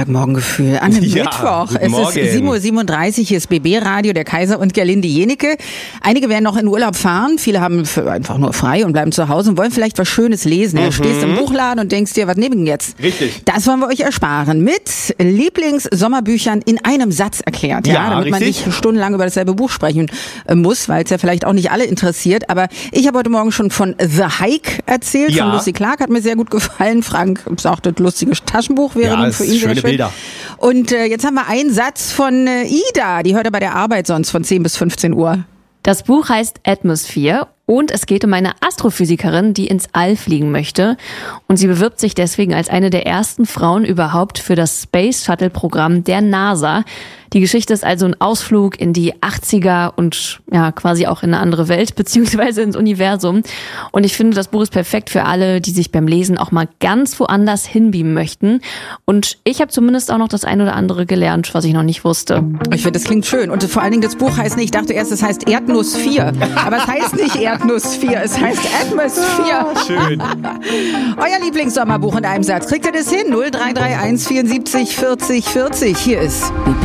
Montagmorgengefühl an einem Mittwoch. Es ist 7:37 Uhr, hier ist BB Radio, der Kaiser und Gerlinde Jenike. Einige werden noch in Urlaub fahren, viele haben einfach nur frei und bleiben zu Hause und wollen vielleicht was Schönes lesen. Du stehst im Buchladen und denkst dir, was nehmen wir denn jetzt? Richtig. Das wollen wir euch ersparen mit Lieblings-Sommerbüchern in einem Satz erklärt. Ja, damit man nicht stundenlang über dasselbe Buch sprechen muss, weil es ja vielleicht auch nicht alle interessiert. Aber ich habe heute Morgen schon von The Hike erzählt, von Lucy Clark, hat mir sehr gut gefallen. Frank sagte, lustiges Taschenbuch wäre nun für ihn sehr schön. Bilder. Und jetzt haben wir einen Satz von Ida, die hört er bei der Arbeit sonst von 10 bis 15 Uhr. Das Buch heißt Atmosphere und es geht um eine Astrophysikerin, die ins All fliegen möchte. Und sie bewirbt sich deswegen als eine der ersten Frauen überhaupt für das Space Shuttle Programm der NASA. Die Geschichte ist also ein Ausflug in die 80er und ja quasi auch in eine andere Welt, beziehungsweise ins Universum. Und ich finde, das Buch ist perfekt für alle, die sich beim Lesen auch mal ganz woanders hinbeamen möchten. Und ich habe zumindest auch noch das ein oder andere gelernt, was ich noch nicht wusste. Ich finde, das klingt schön. Und vor allen Dingen, das Buch heißt nicht, ich dachte erst, es heißt Erdnuss 4. Aber es heißt nicht Erdnuss 4, es heißt Atmosphere. Schön. Euer Lieblingssommerbuch in einem Satz. Kriegt ihr das hin? 0331 74 40 40. Hier ist